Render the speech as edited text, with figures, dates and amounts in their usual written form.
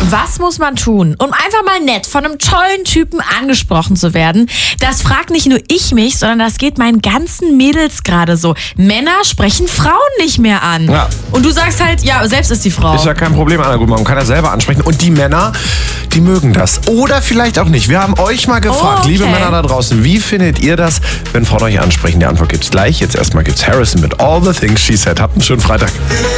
Was muss man tun, um einfach mal nett von einem tollen Typen angesprochen zu werden? Das fragt nicht nur ich mich, sondern das geht meinen ganzen Mädels gerade so. Männer sprechen Frauen nicht mehr an. Ja. Und du sagst halt, ja, selbst ist die Frau. Ist ja kein Problem, Anna Gutmann. Man kann ja selber ansprechen. Und die Männer, die mögen das. Oder vielleicht auch nicht. Wir haben euch mal gefragt, liebe Männer da draußen, wie findet ihr das, wenn Frauen euch ansprechen? Die Antwort gibt's gleich. Jetzt erstmal gibt's Harrison mit All the Things She Said. Habt einen schönen Freitag.